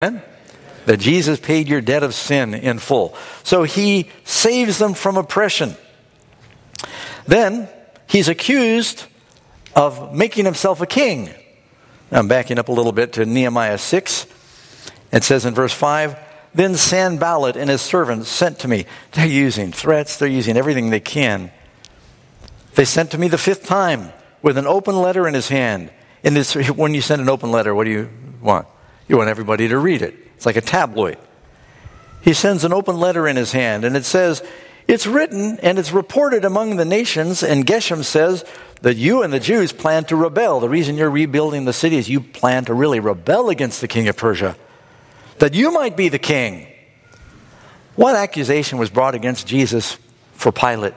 That Jesus paid your debt of sin in full. So he saves them from oppression. Then he's accused of making himself a king. Now I'm backing up a little bit to Nehemiah 6. It says in verse 5, Then Sanballat and his servants sent to me. They're using threats. They're using everything they can. They sent to me the 5th time with an open letter in his hand. When you send an open letter, what do you want? You want everybody to read it. It's like a tabloid. He sends an open letter in his hand, and it says, It's written and it's reported among the nations, and Geshem says that you and the Jews plan to rebel. The reason you're rebuilding the city is you plan to really rebel against the king of Persia. That you might be the king. What accusation was brought against Jesus for Pilate?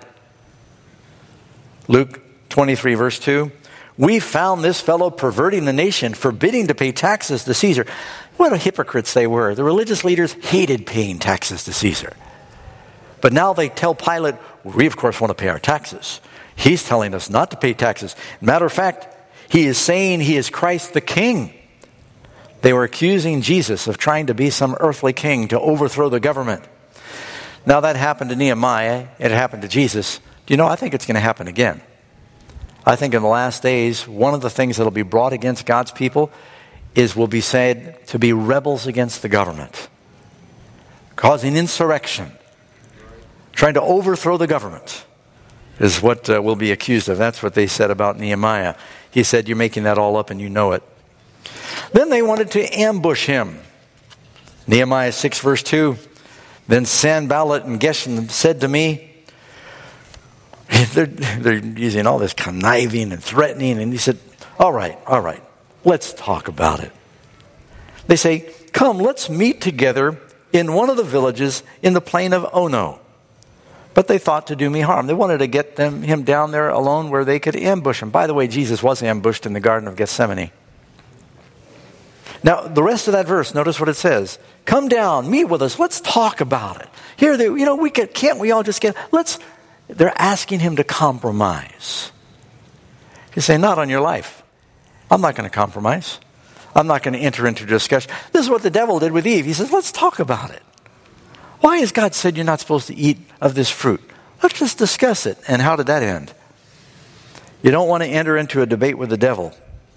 Luke 23 verse 2. We found this fellow perverting the nation, forbidding to pay taxes to Caesar. What hypocrites they were. The religious leaders hated paying taxes to Caesar. But now they tell Pilate, we of course want to pay our taxes. He's telling us not to pay taxes. Matter of fact, he is saying he is Christ the King. They were accusing Jesus of trying to be some earthly king to overthrow the government. Now that happened to Nehemiah. It happened to Jesus. Do you know, I think it's going to happen again. I think in the last days, one of the things that will be brought against God's people will be said to be rebels against the government. Causing insurrection. Trying to overthrow the government is what we'll be accused of. That's what they said about Nehemiah. He said, you're making that all up and you know it. Then they wanted to ambush him. Nehemiah 6 verse 2. Then Sanballat and Geshem said to me, they're using all this conniving and threatening. And he said, all right, let's talk about it. They say, come, let's meet together in one of the villages in the plain of Ono. But they thought to do me harm. They wanted to get him down there alone where they could ambush him. By the way, Jesus was ambushed in the Garden of Gethsemane. Now, the rest of that verse, notice what it says. Come down, meet with us, let's talk about it. Here, can't we all just they're asking him to compromise. You say, not on your life. I'm not going to compromise. I'm not going to enter into discussion. This is what the devil did with Eve. He says, let's talk about it. Why has God said you're not supposed to eat of this fruit? Let's just discuss it. And how did that end? You don't want to enter into a debate with the devil.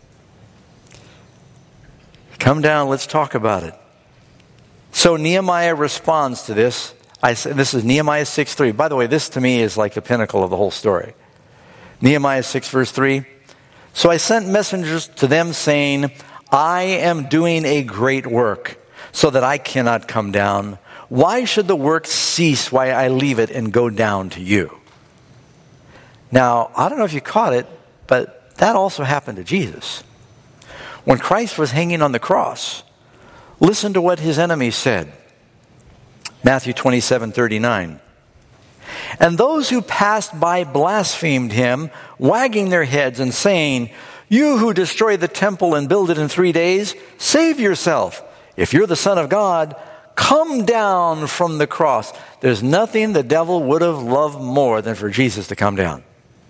Come down, let's talk about it. So Nehemiah responds to this. This is Nehemiah 6:3. By the way, this to me is like the pinnacle of the whole story. Nehemiah 6 verse 3. So I sent messengers to them saying, I am doing a great work so that I cannot come down. Why should the work cease while I leave it and go down to you? Now, I don't know if you caught it, but that also happened to Jesus. When Christ was hanging on the cross, listen to what his enemies said. Matthew 27:39. And those who passed by blasphemed him, wagging their heads and saying, you who destroy the temple and build it in 3 days, save yourself. If you're the Son of God, come down from the cross. There's nothing the devil would have loved more than for Jesus to come down.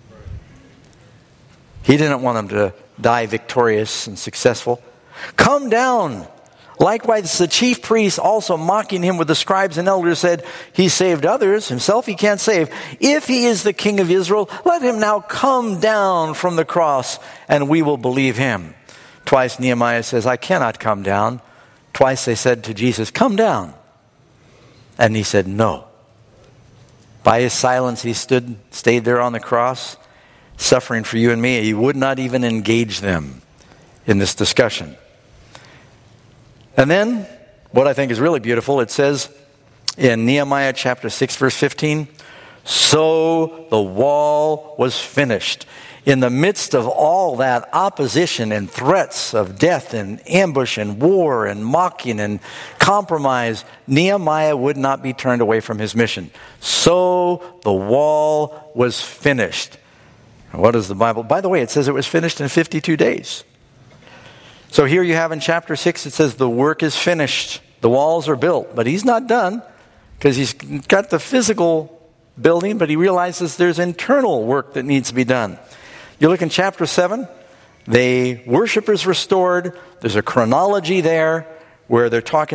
He didn't want him to die victorious and successful. Come down. Likewise, the chief priests also mocking him with the scribes and elders said, he saved others, himself he can't save. If he is the king of Israel, let him now come down from the cross and we will believe him. Twice Nehemiah says, I cannot come down. Twice they said to Jesus, come down. And he said, no. By his silence, he stayed there on the cross, suffering for you and me. He would not even engage them in this discussion. And then, what I think is really beautiful, it says in Nehemiah chapter 6, verse 15, so the wall was finished. In the midst of all that opposition and threats of death and ambush and war and mocking and compromise, Nehemiah would not be turned away from his mission. So the wall was finished. What is the Bible? By the way, it says it was finished in 52 days. So here you have in chapter 6, it says the work is finished. The walls are built, but he's not done because he's got the physical building, but he realizes there's internal work that needs to be done. You look in chapter 7, the worship is restored. There's a chronology there. where they're talking